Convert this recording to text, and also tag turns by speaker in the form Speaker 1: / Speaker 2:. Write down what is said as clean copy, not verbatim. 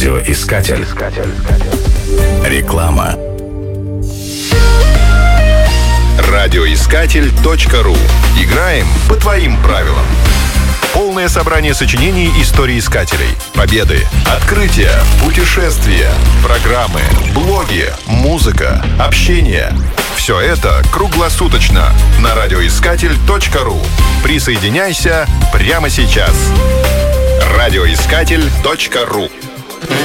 Speaker 1: Радиоискатель. Реклама.
Speaker 2: Радиоискатель.ру. Играем по твоим правилам. Полное собрание сочинений истории искателей. Победы, открытия, путешествия, программы, блоги, музыка, общение. Все это круглосуточно на радиоискатель.ру. Присоединяйся прямо сейчас. Радиоискатель.ру.